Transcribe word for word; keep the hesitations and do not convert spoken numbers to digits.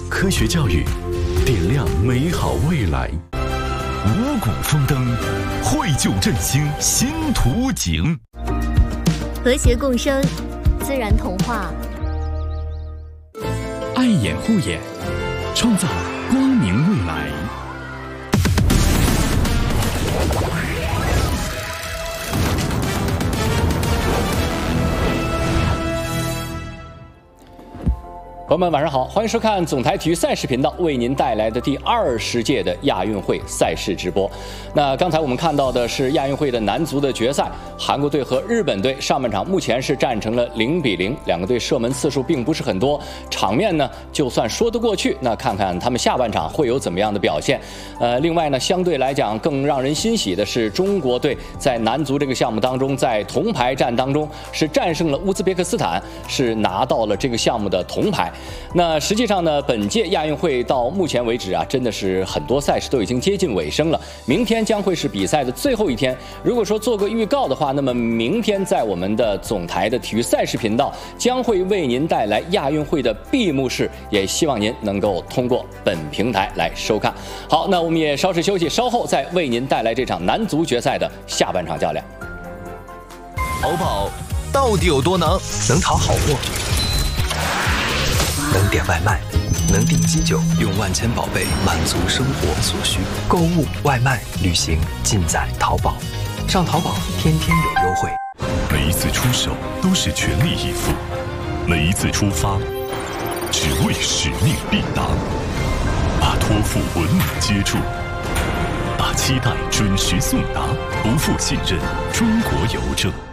科学教育，点亮美好未来。五谷丰登，绘就振兴新图景。 和谐共生，自然童话。 爱眼护眼，创造光明未来。 朋友们，晚上好，欢迎收看总台体育赛事频道为您带来的第二十届的亚运会赛事直播。那刚才我们看到的是亚运会的男足的决赛，韩国队和日本队上半场目前是战成了零比零，两个队射门次数并不是很多，场面呢就算说得过去。那看看他们下半场会有怎么样的表现。呃，另外呢，相对来讲更让人欣喜的是，中国队在男足这个项目当中，在铜牌战当中是战胜了乌兹别克斯坦，是拿到了这个项目的铜牌。那实际上呢，本届亚运会到目前为止啊，真的是很多赛事都已经接近尾声了。明天将会是比赛的最后一天。如果说做个预告的话，那么明天在我们的总台的体育赛事频道将会为您带来亚运会的闭幕式，也希望您能够通过本平台来收看。好，那我们也稍事休息，稍后再为您带来这场男足决赛的下半场较量。 淘宝到底有多能？能淘好货，能点外卖，能订机酒，用万千宝贝满足生活所需。购物、外卖、旅行，尽在淘宝。上淘宝，天天有优惠。 每一次出手都是全力以赴，每一次出发，只为使命必达。把托付稳稳接住，把期待准时送达，不负信任。中国邮政。